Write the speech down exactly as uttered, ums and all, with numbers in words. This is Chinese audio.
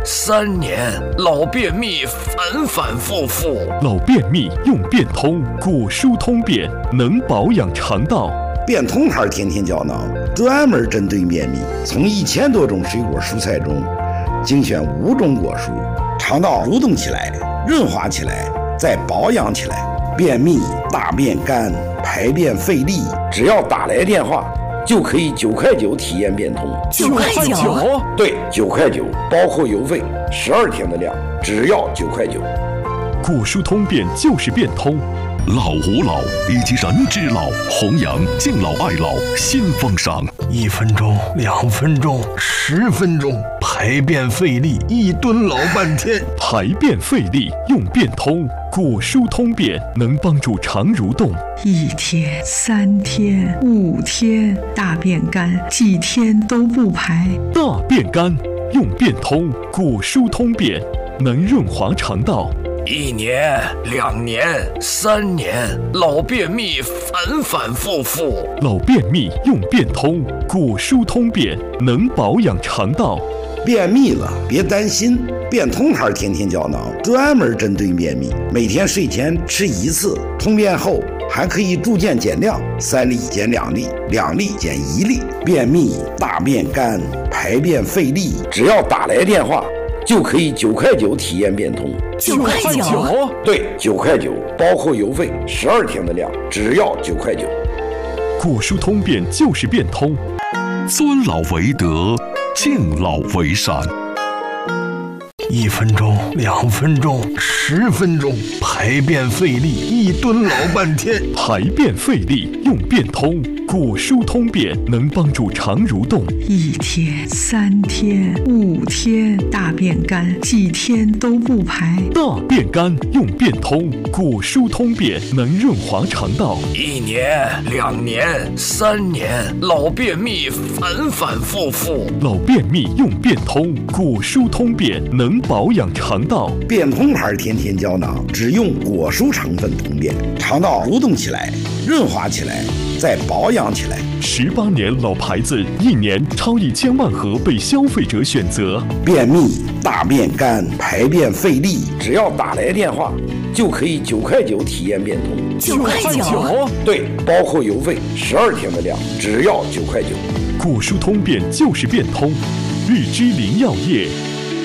三年，老便秘反反复复。 老便秘用便通，果蔬通便，能保养肠道。 便通牌甜甜胶囊专门针对便秘，从一千多种水果蔬菜中精选五种果蔬，肠道蠕动起来，润滑起来，再保养起来。便秘、大便干、排便费力，只要打来电话，就可以九块九体验便通。 九块九？ 对，九块九，包括邮费，十二天的量，只要九块九。 果蔬通便就是便通。 老吾老以及人之老，弘扬敬老爱老新风尚。 一分钟、两分钟、十分钟，排便费力，一蹲老半天。 排便费力用便通，果蔬通便能帮助肠蠕动。 一天、三天、五天，大便干，几天都不排。 大便干用便通，果蔬通便能润滑肠道。 一年、两年、三年，老便秘反反复复。 老便秘用便通，果蔬通便能保养肠道。 便秘了别担心，便通牌甜甜胶囊专门针对便秘，每天睡前吃一次，通便后还可以逐渐减量，三粒减两粒，两粒减一粒。便秘、大便干、排便费力，只要打来电话，就可以九块九体验便通。 九块九？ 对，九块九，包括邮费，十二天的量，只要九块九。 果蔬通便就是便通。 尊老为德，敬老为善。 一分钟、两分钟、十分钟，排便费力，一蹲老半天。 排便费力用便通，果蔬通便能帮助肠蠕动。 一天、三天、五天，大便干，几天都不排。 大便干用便通，果蔬通便能润滑肠道。 一年、两年、三年，老便秘反反复复。 老便秘用便通，果蔬通便能保养肠道。 便通牌甜甜胶囊只用果蔬成分通便，肠道蠕动起来，润滑起来，再保养起来。 十八年老牌子，一年超一千万盒被消费者选择。 便秘、大便干、排便费力，只要打来电话，就可以九块九体验便通。 九块九？ 对，包括邮费，十二天的量，只要九块九。 果蔬通便就是便通。日之林药业